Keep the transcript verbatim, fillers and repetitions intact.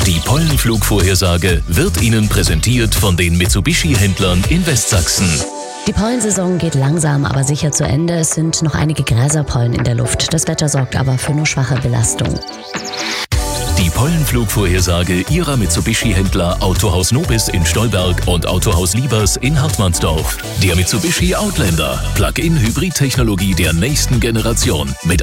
Die Pollenflugvorhersage wird Ihnen präsentiert von den Mitsubishi-Händlern in Westsachsen. Die Pollensaison geht langsam, aber sicher zu Ende. Es sind noch einige Gräserpollen in der Luft. Das Wetter sorgt aber für nur schwache Belastung. Die Pollenflugvorhersage Ihrer Mitsubishi-Händler Autohaus Nobis in Stolberg und Autohaus Liebers in Hartmannsdorf. Der Mitsubishi Outlander, Plug-in-Hybrid-Technologie der nächsten Generation mit